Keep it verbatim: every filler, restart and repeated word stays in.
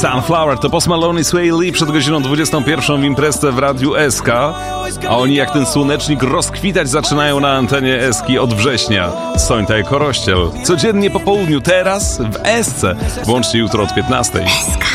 Sunflower to Post Malone i Sway Lee przed godziną dwudziestą pierwszą w imprezce w Radiu S K. A oni jak ten słonecznik rozkwitać zaczynają na antenie Eski od września. Sońta i Korościel. Codziennie po południu, teraz w Esce. Włączcie jutro od piętnastej.